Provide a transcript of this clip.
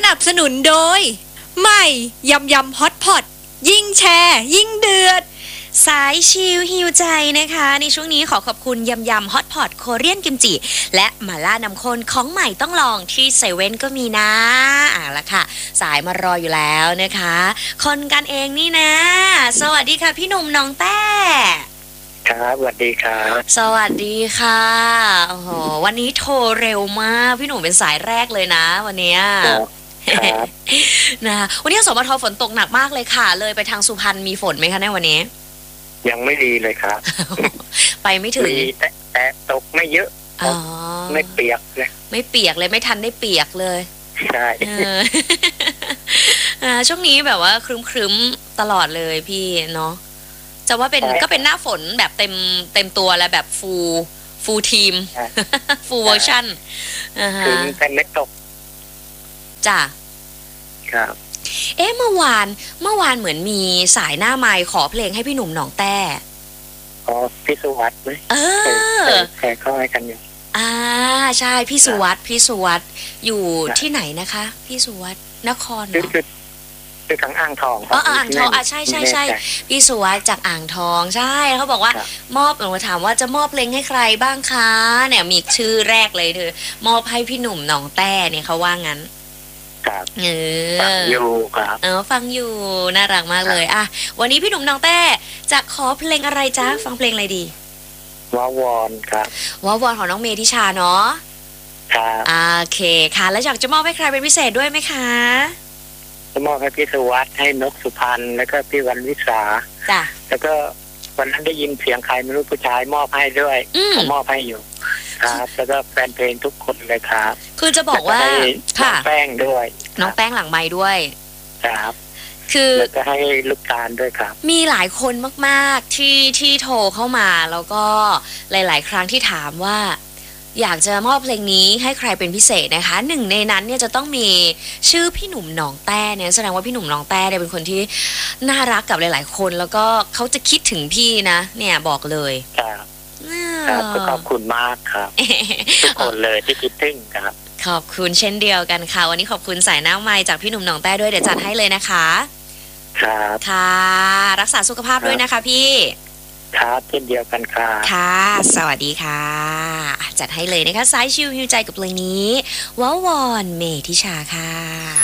นับสนุนโดยใหม่ยำยำฮอตพอตยิ่งแชร์ยิ่งเดือดสายชิลฮิวใจนะคะในช่วงนี้ขอขอบคุณยำยำฮอตพอตโคเรียนกิมจิและหม่าล่าน้ำข้นของใหม่ต้องลองที่เซเว่นก็มีนะละค่ะสายมารออยู่แล้วนะคะคนกันเองนี่นะสวัสดีค่ะพี่หนุ่มน้องแต้ครับสวัสดีครับสวัสดีค่ะโอ้โหวันนี้โทรเร็วมากพี่หนุ่มเป็นสายแรกเลยนะวันนี้ครับนะวันนี้สมทฝนตกหนักมากเลยค่ะเลยไปทางสุพรรณมีฝนไหมคะในวันนี้ยังไม่ดีเลยครับไปไม่ถึงแต่ตกไม่เยอะไม่เปียกเลยไม่เปียกเลยไม่ทันได้เปียกเลยใช่ช่วงนี้แบบว่าครึ้มตลอดเลยพี่เนาะจะว่าเป็นก็เป็นหน้าฝนแบบเต็มตัวแล้วแบบฟูลทีมฟูลเวอร์ชั่นถึงแต่ไม่ตกจ้ะครับเมื่อวานเหมือนมีสายหน้าไมค์ขอเพลงให้พี่หนุ่มหนองแต้พี่สุวัสดิ์ไหมเคยเข้าให้กันอยู่ใช่พี่สุวัสดิ์อยู่ที่ไหนนะคะพี่สุวัสดิ์นครเหรอคือทางอ่างทองอ่างทองใช่พี่สุวัสดิ์จากอ่างทองใช่เขาบอกว่ามอบหนูถามว่าจะมอบเพลงให้ใครบ้างคะเนี่ยมีชื่อแรกเลยเธอมอบให้พี่หนุ่มหนองแต้เนี่ยเขาว่างั้นครับฟังอยู่ครับฟังอยู่น่ารักมากเลยวันนี้พี่หนุ่มน้องแต้จะขอเพลงอะไรจ๊ะฟังเพลงอะไรดีวาวอนครับวาวอนของน้องเมธิชาเนาะครับโอเคค่ะแล้วอยากจะมอบให้ใครเป็นพิเศษด้วยไหมคะจะมอบให้พี่สุวัสดิ์ให้นกสุพรรณแล้วก็พี่วันวิสาจ้ะแล้วก็วันนั้นได้ยินเสียงใครไม่รู้ผู้ชายมอบให้ด้วยมอบให้อยู่ครับแล้วก็แฟนเพลงทุกคนเลยครับคือจะบอกว่าค่ะแป้งด้วยน้องแป้งหลังไม้ด้วยครับคือแล้วก็ให้ลูกการด้วยครับมีหลายคนมากๆที่โทรเข้ามาแล้วก็หลายๆครั้งที่ถามว่าอยากจะมอบเพลงนี้ให้ใครเป็นพิเศษนะคะหนึ่งในนั้นเนี่ยจะต้องมีชื่อพี่หนุ่มหนองแต้เนี่ยแสดงว่าพี่หนุ่มหนองแต้เนี่ยเป็นคนที่น่ารักกับหลายๆคนแล้วก็เขาจะคิดถึงพี่นะเนี่ยบอกเลยครับขอบคุณมากครับทุกคนเลยที่คิดถึงครับขอบคุณเช่นเดียวกันค่ะวันนี้ขอบคุณสายหน้าไมค์จากพี่หนุ่มหนองแต้ด้วยเดี๋ยวจัดให้เลยนะคะครับค่ะรักษาสุขภาพด้วยนะคะพี่ครับเช่นเดียวกันค่ะค่ะสวัสดีค่ะจัดให้เลยนะคะสายชิลฮิวใจกับเพลงนี้ว้าวอนเมธิชาค่ะ